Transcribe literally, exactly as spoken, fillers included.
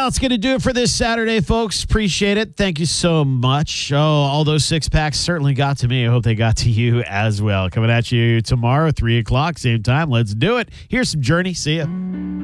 that's going to do it for this Saturday, folks. Appreciate it. Thank you so much. Oh, all those six packs certainly got to me. I hope they got to you as well. Coming at you tomorrow, three o'clock, same time. Let's do it. Here's some Journey. See ya.